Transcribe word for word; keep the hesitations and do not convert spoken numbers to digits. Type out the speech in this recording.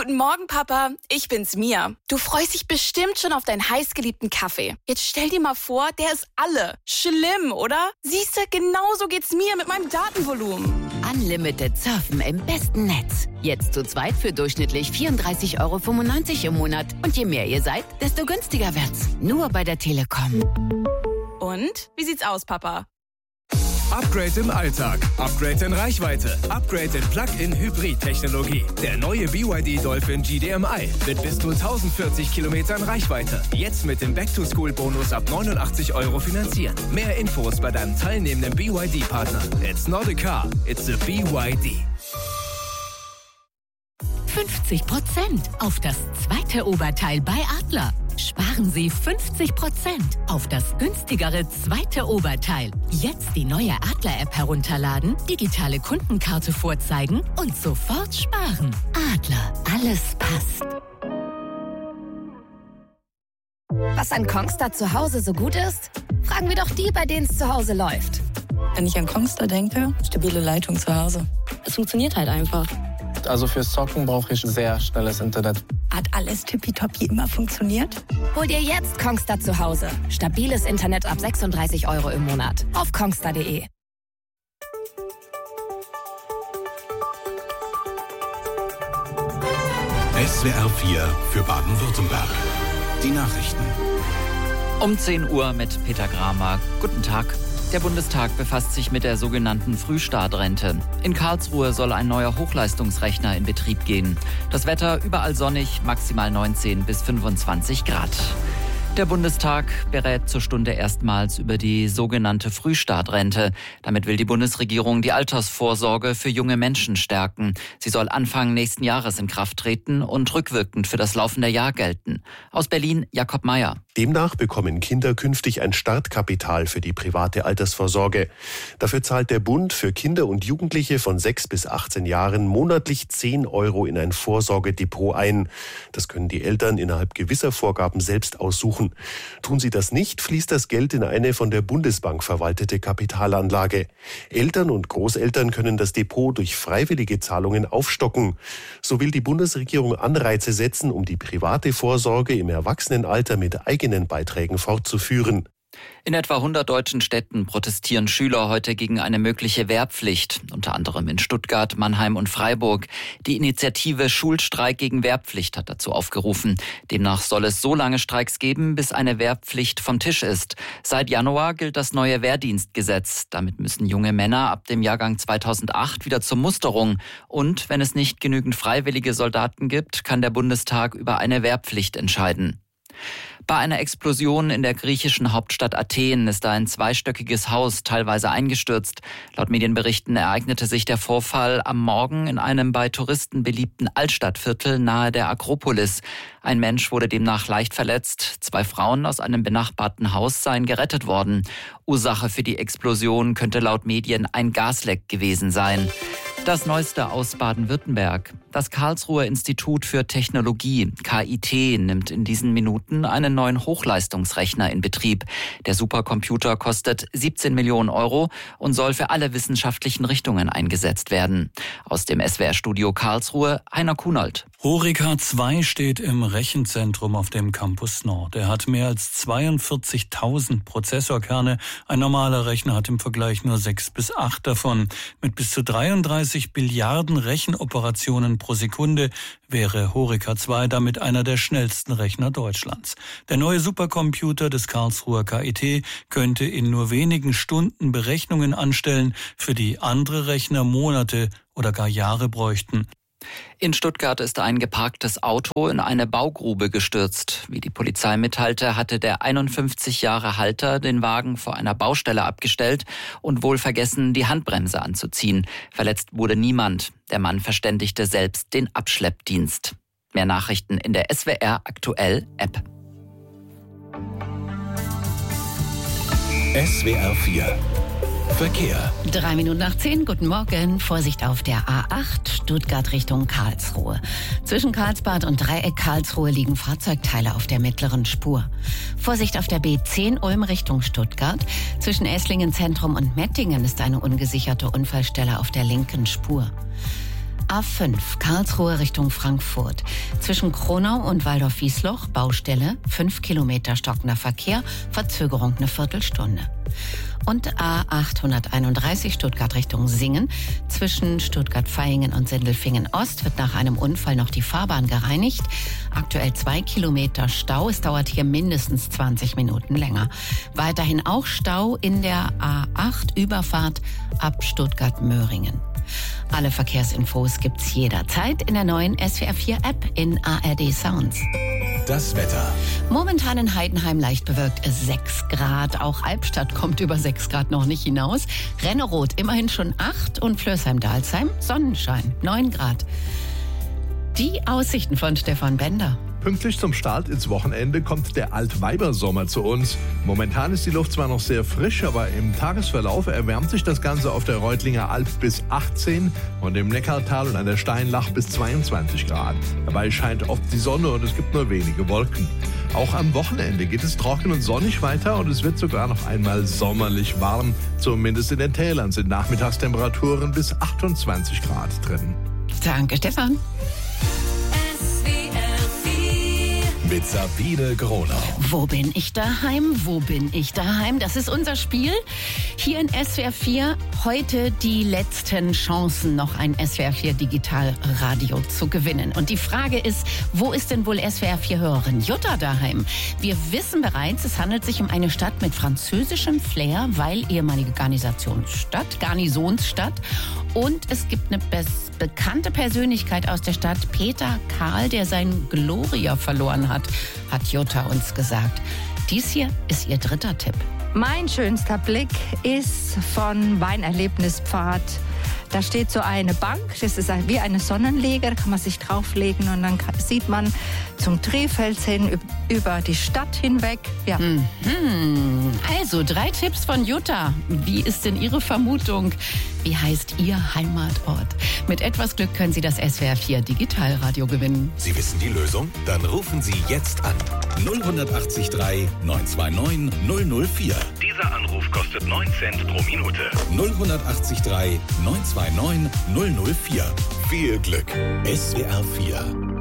Guten Morgen, Papa. Ich bin's, Mia. Du freust dich bestimmt schon auf deinen heißgeliebten Kaffee. Jetzt stell dir mal vor, der ist alle. Schlimm, oder? Siehste, genauso geht's mir mit meinem Datenvolumen. Unlimited Surfen im besten Netz. Jetzt zu zweit für durchschnittlich vierunddreißig Euro fünfundneunzig im Monat. Und je mehr ihr seid, desto günstiger wird's. Nur bei der Telekom. Und? Wie sieht's aus, Papa? Upgrade im Alltag, Upgrade in Reichweite, Upgrade in Plug-in-Hybrid-Technologie. Der neue B Y D Dolphin G D M I mit bis zu tausendvierzig Kilometern Reichweite. Jetzt mit dem Back-to-School-Bonus ab neunundachtzig Euro finanzieren. Mehr Infos bei deinem teilnehmenden B Y D-Partner. It's not a car, it's a B Y D. fünfzig Prozent auf das zweite Oberteil bei Adler. Sparen Sie fünfzig Prozent auf das günstigere zweite Oberteil. Jetzt die neue Adler-App herunterladen, digitale Kundenkarte vorzeigen und sofort sparen. Adler, alles passt. Was an Kongstar zu Hause so gut ist? Fragen wir doch die, bei denen es zu Hause läuft. Wenn ich an Kongstar denke, stabile Leitung zu Hause. Es funktioniert halt einfach. Also fürs Zocken brauche ich sehr schnelles Internet. Hat alles tippitoppi immer funktioniert? Hol dir jetzt Kongstar zu Hause. Stabiles Internet ab sechsunddreißig Euro im Monat. Auf kongstar punkt de. S W R vier für Baden-Württemberg. Die Nachrichten. Um zehn Uhr mit Peter Gramer. Guten Tag. Der Bundestag befasst sich mit der sogenannten Frühstartrente. In Karlsruhe soll ein neuer Hochleistungsrechner in Betrieb gehen. Das Wetter überall sonnig, maximal neunzehn bis fünfundzwanzig Grad. Der Bundestag berät zur Stunde erstmals über die sogenannte Frühstartrente. Damit will die Bundesregierung die Altersvorsorge für junge Menschen stärken. Sie soll Anfang nächsten Jahres in Kraft treten und rückwirkend für das laufende Jahr gelten. Aus Berlin, Jakob Mayer. Demnach bekommen Kinder künftig ein Startkapital für die private Altersvorsorge. Dafür zahlt der Bund für Kinder und Jugendliche von sechs bis achtzehn Jahren monatlich zehn Euro in ein Vorsorgedepot ein. Das können die Eltern innerhalb gewisser Vorgaben selbst aussuchen. Tun sie das nicht, fließt das Geld in eine von der Bundesbank verwaltete Kapitalanlage. Eltern und Großeltern können das Depot durch freiwillige Zahlungen aufstocken. So will die Bundesregierung Anreize setzen, um die private Vorsorge im Erwachsenenalter mit eigenen Beiträgen fortzuführen. In etwa hundert deutschen Städten protestieren Schüler heute gegen eine mögliche Wehrpflicht, unter anderem in Stuttgart, Mannheim und Freiburg. Die Initiative Schulstreik gegen Wehrpflicht hat dazu aufgerufen. Demnach soll es so lange Streiks geben, bis eine Wehrpflicht vom Tisch ist. Seit Januar gilt das neue Wehrdienstgesetz. Damit müssen junge Männer ab dem Jahrgang zweitausendacht wieder zur Musterung. Und wenn es nicht genügend freiwillige Soldaten gibt, kann der Bundestag über eine Wehrpflicht entscheiden. Bei einer Explosion in der griechischen Hauptstadt Athen ist ein zweistöckiges Haus teilweise eingestürzt. Laut Medienberichten ereignete sich der Vorfall am Morgen in einem bei Touristen beliebten Altstadtviertel nahe der Akropolis. Ein Mensch wurde demnach leicht verletzt. Zwei Frauen aus einem benachbarten Haus seien gerettet worden. Ursache für die Explosion könnte laut Medien ein Gasleck gewesen sein. Das Neueste aus Baden-Württemberg. Das Karlsruher Institut für Technologie, K I T, nimmt in diesen Minuten einen neuen Hochleistungsrechner in Betrieb. Der Supercomputer kostet siebzehn Millionen Euro und soll für alle wissenschaftlichen Richtungen eingesetzt werden. Aus dem S W R-Studio Karlsruhe, Heiner Kunold. Horeca zwei steht im Rechenzentrum auf dem Campus Nord. Er hat mehr als zweiundvierzigtausend Prozessorkerne. Ein normaler Rechner hat im Vergleich nur sechs bis acht davon. Mit bis zu dreiunddreißig Billiarden Rechenoperationen pro Sekunde wäre Horeca zwei damit einer der schnellsten Rechner Deutschlands. Der neue Supercomputer des Karlsruher K I T könnte in nur wenigen Stunden Berechnungen anstellen, für die andere Rechner Monate oder gar Jahre bräuchten. In Stuttgart ist ein geparktes Auto in eine Baugrube gestürzt. Wie die Polizei mitteilte, hatte der einundfünfzig Jahre Halter den Wagen vor einer Baustelle abgestellt und wohl vergessen, die Handbremse anzuziehen. Verletzt wurde niemand. Der Mann verständigte selbst den Abschleppdienst. Mehr Nachrichten in der S W R Aktuell App. S W R vier Verkehr. Drei Minuten nach zehn, guten Morgen. Vorsicht auf der A acht, Stuttgart Richtung Karlsruhe. Zwischen Karlsbad und Dreieck Karlsruhe liegen Fahrzeugteile auf der mittleren Spur. Vorsicht auf der B zehn Ulm Richtung Stuttgart. Zwischen Esslingen Zentrum und Mettingen ist eine ungesicherte Unfallstelle auf der linken Spur. A fünf, Karlsruhe Richtung Frankfurt. Zwischen Kronau und Waldorf-Wiesloch, Baustelle, fünf Kilometer stockender Verkehr, Verzögerung eine Viertelstunde. Und A achthunderteinunddreißig Stuttgart Richtung Singen. Zwischen Stuttgart-Vaihingen und Sindelfingen-Ost wird nach einem Unfall noch die Fahrbahn gereinigt. Aktuell zwei Kilometer Stau. Es dauert hier mindestens zwanzig Minuten länger. Weiterhin auch Stau in der A acht Überfahrt ab Stuttgart-Möhringen. Alle Verkehrsinfos gibt's jederzeit in der neuen S W R vier App in A R D Sounds. Das Wetter. Momentan in Heidenheim leicht bewölkt sechs Grad. Auch Albstadt kommt über sechs Grad noch nicht hinaus. Renneroth immerhin schon acht und Flörsheim-Dalsheim Sonnenschein neun Grad. Die Aussichten von Stefan Bender. Pünktlich zum Start ins Wochenende kommt der Altweibersommer zu uns. Momentan ist die Luft zwar noch sehr frisch, aber im Tagesverlauf erwärmt sich das Ganze auf der Reutlinger Alb bis achtzehn und im Neckartal und an der Steinlach bis zweiundzwanzig Grad. Dabei scheint oft die Sonne und es gibt nur wenige Wolken. Auch am Wochenende geht es trocken und sonnig weiter und es wird sogar noch einmal sommerlich warm. Zumindest in den Tälern sind Nachmittagstemperaturen bis achtundzwanzig Grad drin. Danke, Stefan. Mit Sabine Gronau. Wo bin ich daheim? Wo bin ich daheim? Das ist unser Spiel. Hier in S W R vier heute die letzten Chancen, noch ein S W R vier Digitalradio zu gewinnen. Und die Frage ist, wo ist denn wohl S W R vier Hörerin Jutta daheim? Wir wissen bereits, es handelt sich um eine Stadt mit französischem Flair, weil ehemalige Garnisonsstadt, Garnisonsstadt. Und es gibt eine be- bekannte Persönlichkeit aus der Stadt, Peter Karl, der sein Gloria verloren hat, hat Jutta uns gesagt. Dies hier ist ihr dritter Tipp. Mein schönster Blick ist von Weinerlebnispfad. Da steht so eine Bank, das ist wie eine Sonnenliege, da kann man sich drauflegen und dann sieht man zum Trefels hin, über die Stadt hinweg. Ja. Mhm. Also drei Tipps von Jutta. Wie ist denn Ihre Vermutung? Wie heißt Ihr Heimatort? Mit etwas Glück können Sie das S W R vier Digitalradio gewinnen. Sie wissen die Lösung? Dann rufen Sie jetzt an. null acht drei neun zwei neun null null vier. Dieser Anruf kostet neun Cent pro Minute. null acht drei neun zwei neun null null vier. Viel Glück. S W R vier.